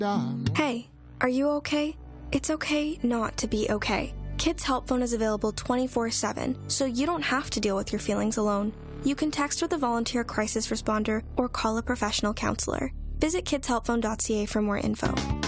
Hey, are you okay? It's okay not to be okay. Kids Help Phone is available 24/7, so you don't have to deal with your feelings alone. You can text with a volunteer crisis responder or call a professional counselor. Visit kidshelpphone.ca for more info.